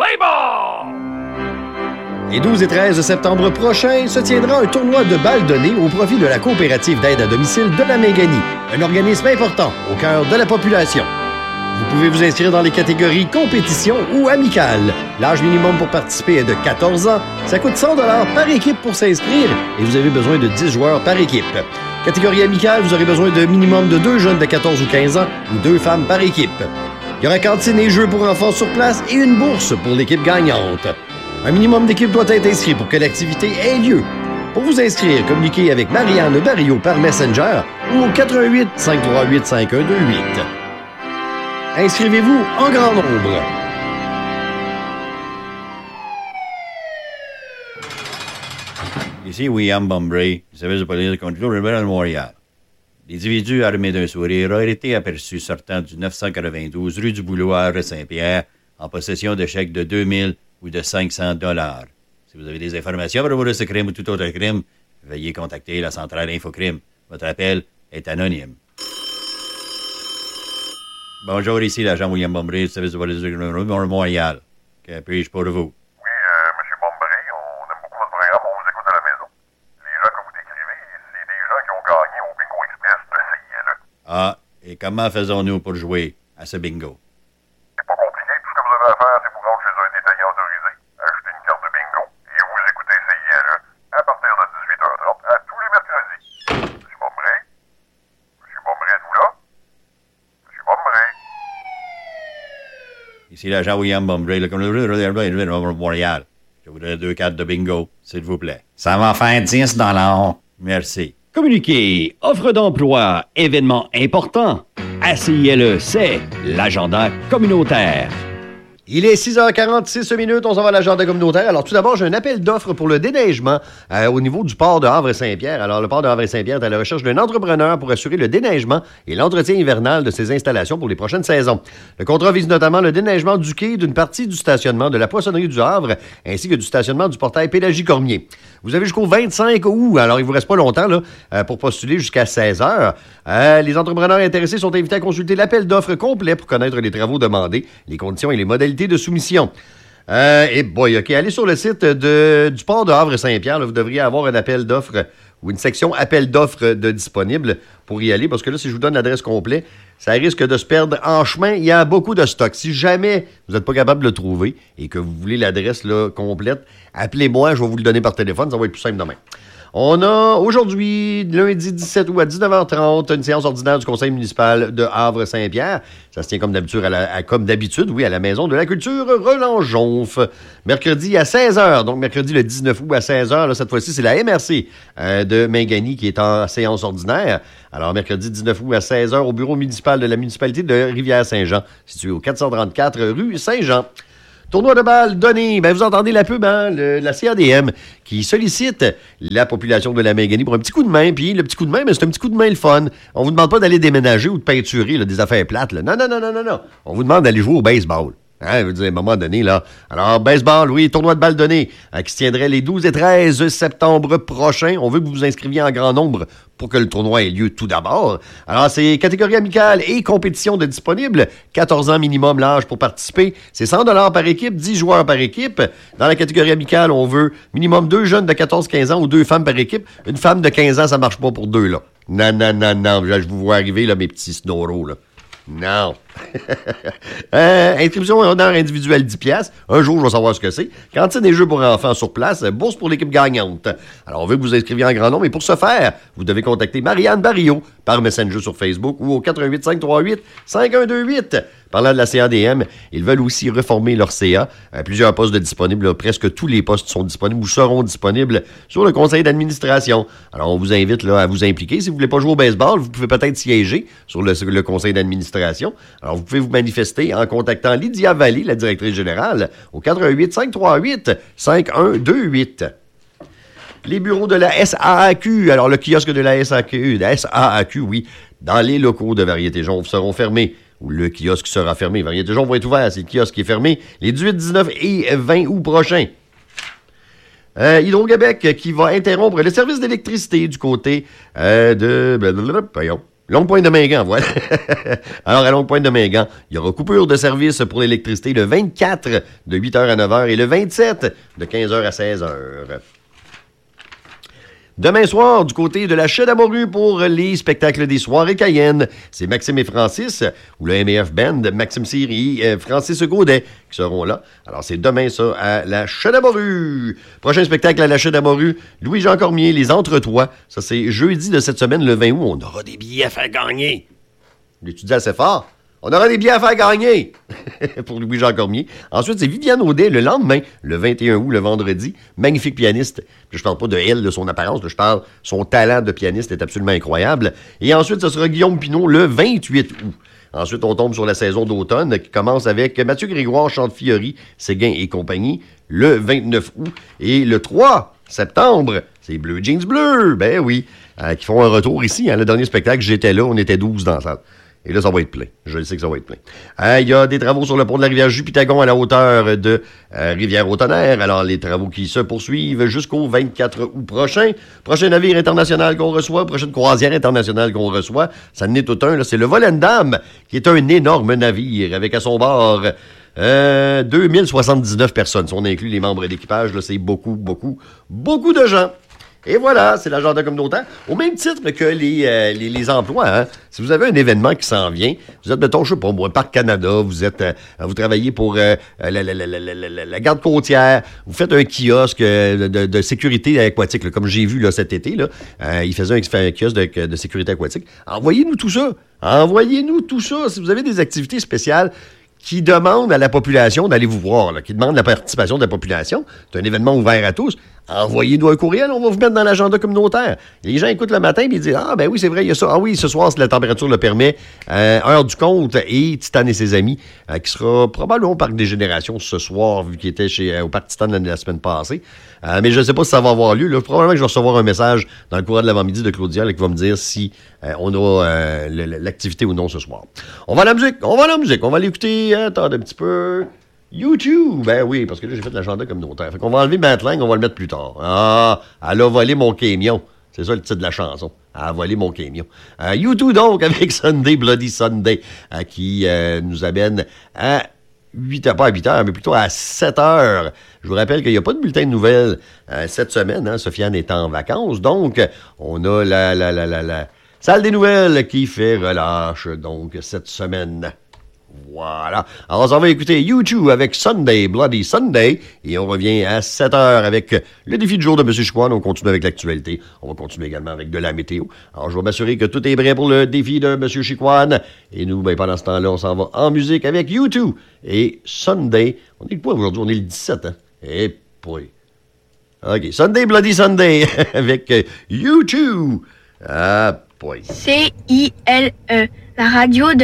Play ball! Les 12 et 13 septembre prochains se tiendra un tournoi de balles données au profit de la coopérative d'aide à domicile de la Méganie, un organisme important au cœur de la population. Vous pouvez vous inscrire dans les catégories compétition ou amicale. L'âge minimum pour participer est de 14 ans. Ça coûte 100 $ par équipe pour s'inscrire et vous avez besoin de 10 joueurs par équipe. Catégorie amicale, vous aurez besoin de minimum de 2 jeunes de 14 ou 15 ans ou 2 femmes par équipe. Il y aura cantine et jeux pour enfants sur place et une bourse pour l'équipe gagnante. Un minimum d'équipes doit être inscrit pour que l'activité ait lieu. Pour vous inscrire, communiquez avec Marianne Barrio par Messenger ou au 88 538 5128. Inscrivez-vous en grand nombre. Ici William Bombray, du service de police de contrôle de Montréal. L'individu armé d'un sourire a été aperçu sortant du 992 rue du Bouloir à Saint-Pierre en possession de chèques de 2000 ou de 500 $. Si vous avez des informations à propos de ce crime ou tout autre crime, veuillez contacter la centrale Infocrime. Votre appel est anonyme. Bonjour, ici l'agent William Bombray du service de police de Montréal. Que puis-je pour vous? Oui, M. Bombray, on aime beaucoup votre programme, on vous écoute à la maison. Les gens que vous décrivez, c'est des gens qui ont gagné au Bingo Express de CILE. Ah, et comment faisons-nous pour jouer à ce bingo? C'est pas compliqué, tout ce que vous avez à faire, c'est vous rendre chez un détaillant autorisé, acheter une carte de bingo et vous écoutez CILE à partir de 18h30 à tous les mercredis. M. Bombray? M. Bombray, êtes-vous là? M. Bombray? Ici l'agent William Bombray, le commissaire de Montréal. Je voudrais 2 cartes de bingo, s'il vous plaît. Ça va faire 10 $. Merci. Communiquer, offre d'emploi, événements importants. À CILE, c'est l'agenda communautaire. Il est 6h46 minutes, on s'en va à l'agenda communautaire. Alors tout d'abord, j'ai un appel d'offres pour le déneigement au niveau du port de Havre-Saint-Pierre. Alors le port de Havre-Saint-Pierre est à la recherche d'un entrepreneur pour assurer le déneigement et l'entretien hivernal de ses installations pour les prochaines saisons. Le contrat vise notamment le déneigement du quai, d'une partie du stationnement de la poissonnerie du Havre, ainsi que du stationnement du portail Pélagie-Cormier. Vous avez jusqu'au 25 août, alors il vous reste pas longtemps là, pour postuler jusqu'à 16h. Les entrepreneurs intéressés sont invités à consulter l'appel d'offres complet pour connaître les travaux demandés, les conditions et les modalités de soumission. OK, allez sur le site du port de Havre-Saint-Pierre, là, vous devriez avoir un appel d'offres ou une section appel d'offres de disponible pour y aller, parce que là, si je vous donne l'adresse complète, ça risque de se perdre en chemin. Il y a beaucoup de stock. Si jamais vous n'êtes pas capable de le trouver et que vous voulez l'adresse là, complète, appelez-moi, je vais vous le donner par téléphone, ça va être plus simple demain. On a aujourd'hui, lundi 17 août à 19h30, une séance ordinaire du conseil municipal de Havre-Saint-Pierre. Ça se tient comme d'habitude, à la Maison de la Culture Roland-Jonf. Mercredi à 16h, donc mercredi le 19 août à 16h, là, cette fois-ci, c'est la MRC de Mingani qui est en séance ordinaire. Alors, mercredi 19 août à 16h au bureau municipal de la municipalité de Rivière-Saint-Jean, situé au 434 rue Saint-Jean. Tournoi de balles donné. Vous entendez la pub, la CADM, qui sollicite la population de la Méganie pour un petit coup de main. Puis le petit coup de main, c'est un petit coup de main le fun. On vous demande pas d'aller déménager ou de peinturer des affaires plates. Là. Non. On vous demande d'aller jouer au baseball. Je veux dire, à un moment donné, là. Alors, baseball, oui, tournoi de balles donné, qui se tiendrait les 12 et 13 septembre prochains. On veut que vous vous inscriviez en grand nombre pour que le tournoi ait lieu tout d'abord. Alors, c'est catégorie amicale et compétition de disponible. 14 ans minimum l'âge pour participer. C'est 100 $ par équipe, 10 joueurs par équipe. Dans la catégorie amicale, on veut minimum 2 jeunes de 14-15 ans ou 2 femmes par équipe. Une femme de 15 ans, ça marche pas pour 2, là. Non. Je vous vois arriver, là, mes petits snoros, là. Non. Inscription en honneur individuelle 10$. Un jour, je vais savoir ce que c'est. Cantine des jeux pour enfants sur place. Bourse pour l'équipe gagnante. Alors, on veut que vous inscriviez en grand nombre. Et pour ce faire, vous devez contacter Marianne Barrio par Messenger sur Facebook ou au 88 538 5128. Parlant de la CADM, ils veulent aussi reformer leur CA. Plusieurs postes de disponibles. Là, presque tous les postes sont disponibles ou seront disponibles sur le conseil d'administration. Alors, on vous invite là, à vous impliquer. Si vous ne voulez pas jouer au baseball, vous pouvez peut-être siéger sur le conseil d'administration. Alors, vous pouvez vous manifester en contactant Lydia Vallée, la directrice générale, au 88 538 5128. Les bureaux de la SAAQ, alors le kiosque de la SAAQ, oui, dans les locaux de Variété Jonf seront fermés. Ou le kiosque sera fermé. Variété Jonf va être ouvert, c'est le kiosque qui est fermé les 18, 19 et 20 août prochains. Hydro-Québec qui va interrompre le service d'électricité du côté de Longue Pointe de Mingan, voilà. Alors, à Longue Pointe de Mingan, il y aura coupure de service pour l'électricité le 24 de 8h à 9h et le 27 de 15h à 16h. Demain soir, du côté de la Chais-d'Amorue pour les spectacles des soirées Cayenne, c'est Maxime et Francis, ou le MEF Band, Maxime Siri et Francis Gaudet qui seront là. Alors, c'est demain, ça, à la Chais-d'Amorue. Prochain spectacle à la Chais-d'Amorue, Louis-Jean Cormier, Les Entretois. Ça, c'est jeudi de cette semaine, le 20 août. On aura des billets à faire gagner. Tu dis assez fort? On aura des billets à faire gagner pour Louis-Jean Cormier. Ensuite, c'est Viviane Audet le lendemain, le 21 août, le vendredi. Magnifique pianiste. Puis je parle pas de elle, de son apparence. Je parle son talent de pianiste est absolument incroyable. Et ensuite, ce sera Guillaume Pinot le 28 août. Ensuite, on tombe sur la saison d'automne qui commence avec Mathieu Grégoire, Chante-Fiori, Séguin et compagnie le 29 août. Et le 3 septembre, c'est Bleu Jeans Bleu. Ben oui, qui font un retour ici. Le dernier spectacle, j'étais là, on était 12 dans la salle. Et là, ça va être plein. Je le sais que ça va être plein. Il y a des travaux sur le pont de la rivière Jupitagon à la hauteur de Rivière-au-Tonnerre. Alors, les travaux qui se poursuivent jusqu'au 24 août prochain. Prochain navire international qu'on reçoit, prochaine croisière internationale qu'on reçoit, ça en est tout un. Là, c'est le Volendam, qui est un énorme navire avec à son bord 2079 personnes. Si on inclut les membres d'équipage, là, c'est beaucoup, beaucoup, beaucoup de gens. Et voilà, c'est l'agenda communautaire. Au même titre que les emplois, hein. Si vous avez un événement qui s'en vient, vous êtes, mettons, je sais pas, Parc Canada, vous travaillez pour la garde côtière, vous faites un kiosque de sécurité aquatique, là, comme j'ai vu là, cet été, là, il faisait un kiosque de sécurité aquatique. Envoyez-nous tout ça. Envoyez-nous tout ça. Si vous avez des activités spéciales qui demandent à la population d'aller vous voir, là, qui demandent la participation de la population, c'est un événement ouvert à tous, envoyez-nous un courriel, on va vous mettre dans l'agenda communautaire. Les gens écoutent le matin et ils disent « Ah, ben oui, c'est vrai, il y a ça. Ah oui, ce soir, si la température le permet, Heure du compte et Titane et ses amis, qui sera probablement au Parc des Générations ce soir, vu qu'il était au Parc Titane la semaine passée. Mais je ne sais pas si ça va avoir lieu. Là. Probablement que je vais recevoir un message dans le courant de l'avant-midi de Claudia là, qui va me dire si on a l'activité ou non ce soir. On va à la musique. On va aller écouter, attendez un petit peu... YouTube, ben oui, parce que là, j'ai fait l'agenda communautaire. Fait qu'on va enlever Matt Lang, on va le mettre plus tard. Ah, elle a volé mon camion. C'est ça le titre de la chanson. Elle a volé mon camion. YouTube, donc, avec Sunday, Bloody Sunday, qui nous amène à 8h, pas à 8h, mais plutôt à 7h. Je vous rappelle qu'il n'y a pas de bulletin de nouvelles cette semaine. Hein, Sofiane est en vacances, donc on a la salle des nouvelles qui fait relâche, donc, cette semaine. Voilà. Alors, on va écouter YouTube avec Sunday, Bloody Sunday, et on revient à 7h avec le défi du jour de M. Chicoine. On continue avec l'actualité. On va continuer également avec de la météo. Alors, je vais m'assurer que tout est prêt pour le défi de M. Chicoine. Et nous, ben, pendant ce temps-là, on s'en va en musique avec YouTube et Sunday. On est le quoi aujourd'hui? On est le 17, hein? Eh, boy. OK. Sunday, Bloody Sunday avec YouTube. Ah, boy. CILE, la radio de